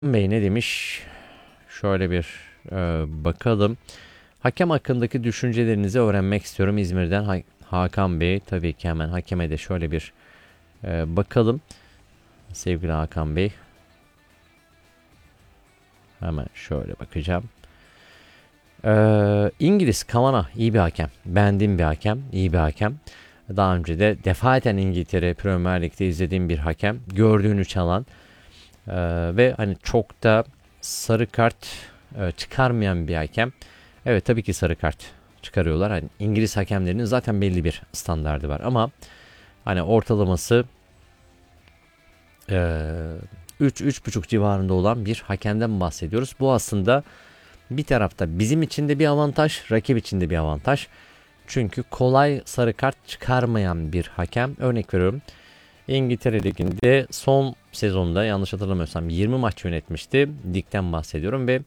Bey ne demiş? Şöyle bir bakalım. Hakem hakkındaki düşüncelerinizi öğrenmek istiyorum. İzmir'den Hakan Bey. Tabii ki hemen hakeme de şöyle bir bakalım. Sevgili Hakan Bey. Hemen şöyle bakacağım. İngiliz Kavana iyi bir hakem. Beğendiğim bir hakem. İyi bir hakem. Daha önce de defaten İngiltere Premier Lig'de izlediğim bir hakem. Gördüğünü çalan. Ve hani çok da sarı kart çıkarmayan bir hakem. Evet, tabii ki sarı kart çıkarıyorlar. Hani İngiliz hakemlerinin zaten belli bir standardı var ama hani ortalaması 3-3,5 civarında olan bir hakemden bahsediyoruz. Bu aslında bir tarafta bizim için de bir avantaj, rakip için de bir avantaj. Çünkü kolay sarı kart çıkarmayan bir hakem. Örnek veriyorum. İngiltere Ligi'nde son sezonda yanlış hatırlamıyorsam 20 maç yönetmişti. Ligden bahsediyorum ve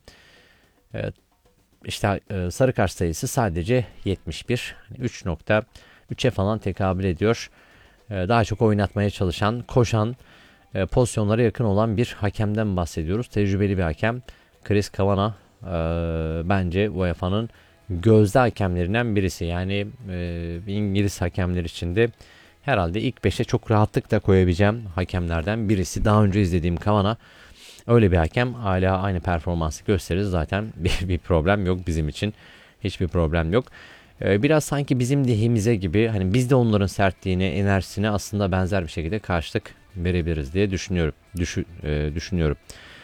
sarı kart sayısı sadece 71. 3.3'e falan tekabül ediyor. Daha çok oynatmaya çalışan, koşan, pozisyonlara yakın olan bir hakemden bahsediyoruz. Tecrübeli bir hakem. Chris Kavanagh bence UEFA'nın gözde hakemlerinden birisi. Yani İngiliz hakemler içinde herhalde ilk 5'e çok rahatlıkla koyabileceğim hakemlerden birisi. Daha önce izlediğim Kavanagh öyle bir hakem. Hala aynı performansı gösterir. Zaten bir problem yok bizim için. Hiçbir problem yok. Biraz sanki bizim lehimize gibi, hani biz de onların sertliğine, enerjisine aslında benzer bir şekilde karşılık verebiliriz diye düşünüyorum.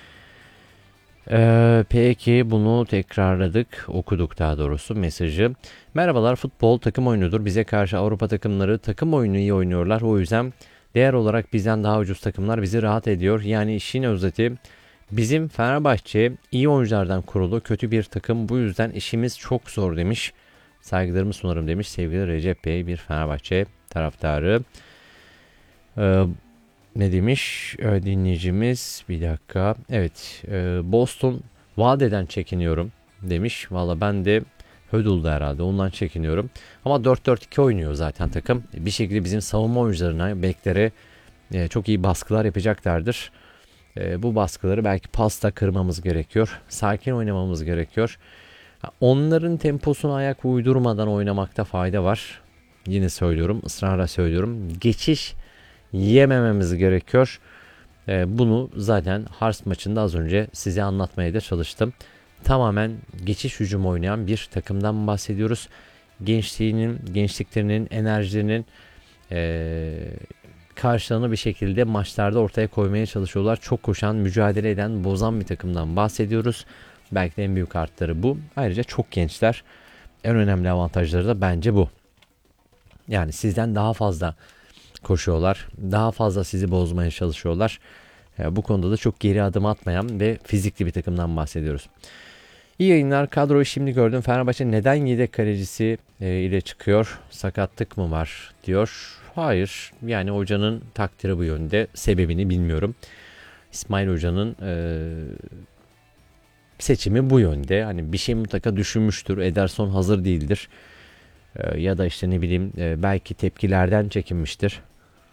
Peki bunu tekrarladık, okuduk daha doğrusu mesajı. Merhabalar, futbol takım oyunudur. Bize karşı Avrupa takımları takım oyunu iyi oynuyorlar. O yüzden değer olarak bizden daha ucuz takımlar bizi rahat ediyor. Yani işin özeti, bizim Fenerbahçe iyi oyunculardan kurulu kötü bir takım. Bu yüzden işimiz çok zor demiş. Saygılarımı sunarım demiş sevgili Recep Bey, bir Fenerbahçe taraftarı. Ne demiş dinleyicimiz? Bir dakika. Evet, Boston vadeden çekiniyorum demiş. Valla ben de Hödul'da herhalde ondan çekiniyorum. Ama 4-4-2 oynuyor zaten takım. Bir şekilde bizim savunma oyuncularına, beklere çok iyi baskılar yapacaklardır. Bu baskıları belki pasta kırmamız gerekiyor. Sakin oynamamız gerekiyor. Onların temposuna ayak uydurmadan oynamakta fayda var. Yine söylüyorum, ısrarla söylüyorum. Geçiş yemememiz gerekiyor. Bunu zaten Hearts maçında az önce size anlatmaya da çalıştım. Tamamen geçiş hücum oynayan bir takımdan bahsediyoruz. Gençliklerinin, enerjilerinin karşılığını bir şekilde maçlarda ortaya koymaya çalışıyorlar. Çok koşan, mücadele eden, bozan bir takımdan bahsediyoruz. Belki de en büyük artları bu. Ayrıca çok gençler. En önemli avantajları da bence bu. Yani sizden daha fazla koşuyorlar. Daha fazla sizi bozmaya çalışıyorlar. Bu konuda da çok geri adım atmayan ve fizikli bir takımdan bahsediyoruz. İyi yayınlar. Kadroyu şimdi gördüm. Fenerbahçe neden yedek kalecisi ile çıkıyor? Sakatlık mı var diyor. Hayır. Yani hocanın takdiri bu yönde. Sebebini bilmiyorum. İsmail Hoca'nın seçimi bu yönde. Hani bir şey mutlaka düşünmüştür. Ederson hazır değildir. Ya da işte ne bileyim belki tepkilerden çekinmiştir.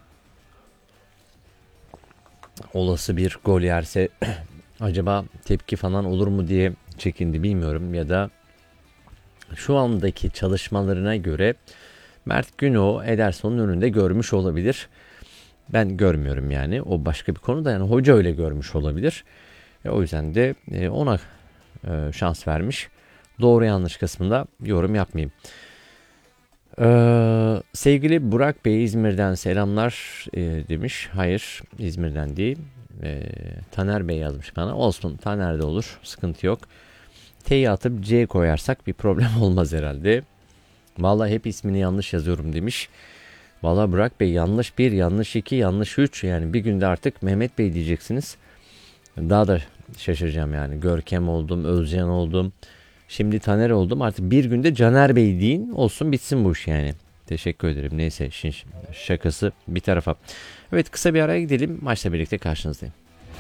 Olası bir gol yerse acaba tepki falan olur mu diye çekindi, bilmiyorum. Ya da şu andaki çalışmalarına göre Mert Günok'u Ederson'un önünde görmüş olabilir. Ben görmüyorum yani. O başka bir konu da, yani hoca öyle görmüş olabilir. O yüzden de ona şans vermiş. Doğru yanlış kısmında yorum yapmayayım. Sevgili Burak Bey İzmir'den selamlar demiş. Hayır, İzmir'den değil. Taner Bey yazmış bana. Olsun, Taner de olur. Sıkıntı yok. T'yi atıp C koyarsak bir problem olmaz herhalde. Vallahi hep ismini yanlış yazıyorum demiş. Vallahi Burak Bey, yanlış 1, yanlış 2, yanlış 3. Yani bir günde artık Mehmet Bey diyeceksiniz. Daha da şaşıracağım yani. Görkem oldum, Özcan oldum. Şimdi Taner oldum. Artık bir günde Caner Bey deyin. Olsun, bitsin bu iş yani. Teşekkür ederim. Neyse, şakası bir tarafa. Evet, kısa bir araya gidelim. Maçla birlikte karşınızdayım.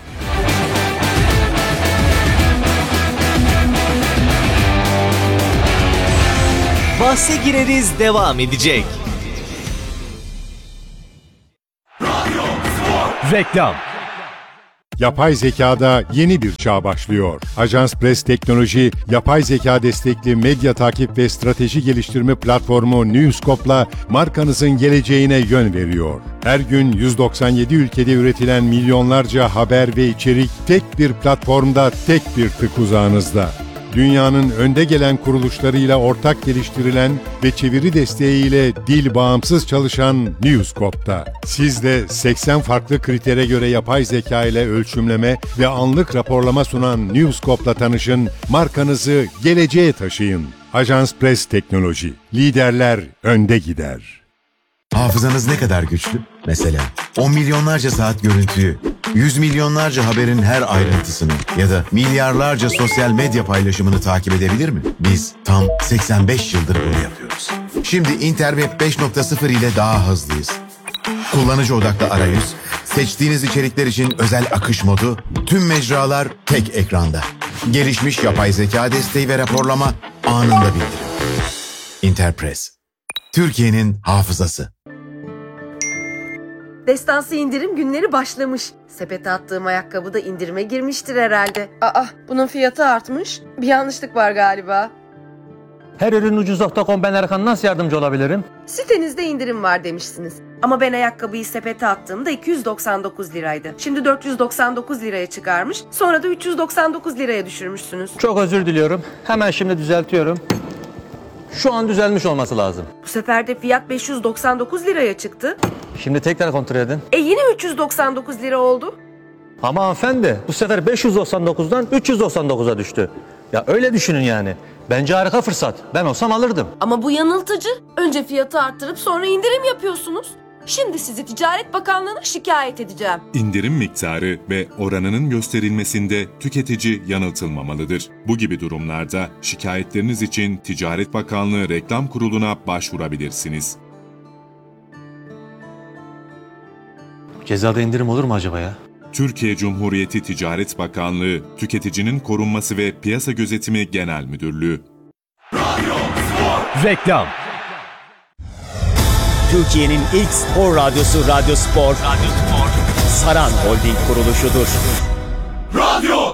Bahse gireriz devam edecek. Reklam. Yapay zekada yeni bir çağ başlıyor. Ajans Press Teknoloji, yapay zeka destekli medya takip ve strateji geliştirme platformu Newscope'la markanızın geleceğine yön veriyor. Her gün 197 ülkede üretilen milyonlarca haber ve içerik tek bir platformda, tek bir tık uzağınızda. Dünyanın önde gelen kuruluşlarıyla ortak geliştirilen ve çeviri desteğiyle dil bağımsız çalışan Newscope'da. Siz de 80 farklı kritere göre yapay zeka ile ölçümleme ve anlık raporlama sunan Newscope'la tanışın, markanızı geleceğe taşıyın. Ajans Press Teknoloji, liderler önde gider. Hafızanız ne kadar güçlü? Mesela 10 milyonlarca saat görüntüyü, 100 milyonlarca haberin her ayrıntısını ya da milyarlarca sosyal medya paylaşımını takip edebilir mi? Biz tam 85 yıldır bunu yapıyoruz. Şimdi Interweb 5.0 ile daha hızlıyız. Kullanıcı odaklı arayüz, seçtiğiniz içerikler için özel akış modu, tüm mecralar tek ekranda. Gelişmiş yapay zeka desteği ve raporlama anında bildirim. Interpress, Türkiye'nin hafızası. Destansı indirim günleri başlamış. Sepete attığım ayakkabı da indirime girmiştir herhalde. Aa, bunun fiyatı artmış. Bir yanlışlık var galiba. Her ürün ucuz.com, ben Erkan, nasıl yardımcı olabilirim? Sitenizde indirim var demişsiniz. Ama ben ayakkabıyı sepete attığımda 299 liraydı. Şimdi 499 liraya çıkarmış. Sonra da 399 liraya düşürmüşsünüz. Çok özür diliyorum. Hemen şimdi düzeltiyorum. Şu an düzelmiş olması lazım. Bu sefer de fiyat 599 liraya çıktı. Şimdi tekrar kontrol edin. Yine 399 lira oldu. Ama hanımefendi, bu sefer 599'dan 399'a düştü. Ya öyle düşünün yani. Bence harika fırsat. Ben olsam alırdım. Ama bu yanıltıcı. Önce fiyatı arttırıp sonra indirim yapıyorsunuz. Şimdi sizi Ticaret Bakanlığı'na şikayet edeceğim. İndirim miktarı ve oranının gösterilmesinde tüketici yanıltılmamalıdır. Bu gibi durumlarda şikayetleriniz için Ticaret Bakanlığı Reklam Kurulu'na başvurabilirsiniz. Cezada indirim olur mu acaba ya? Türkiye Cumhuriyeti Ticaret Bakanlığı, Tüketicinin Korunması ve Piyasa Gözetimi Genel Müdürlüğü. Reklam. Türkiye'nin ilk spor radyosu Radyo Spor, Saran Holding kuruluşudur. Radyo